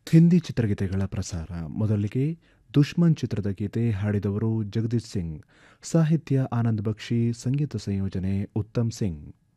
ಹಿಂದಿ ಚಿತ್ರಗೀತೆಗಳ ಪ್ರಸಾರ. ಮೊದಲಿಗೆ ದುಶ್ಮನ್ ಚಿತ್ರದ ಗೀತೆ ಹಾಡಿದವರು ಜಗದೀಶ್ ಸಿಂಗ್, ಸಾಹಿತ್ಯ ಆನಂದ್ ಬಕ್ಷಿ, ಸಂಗೀತ ಸಂಯೋಜನೆ ಉತ್ತಮ್ ಸಿಂಗ್.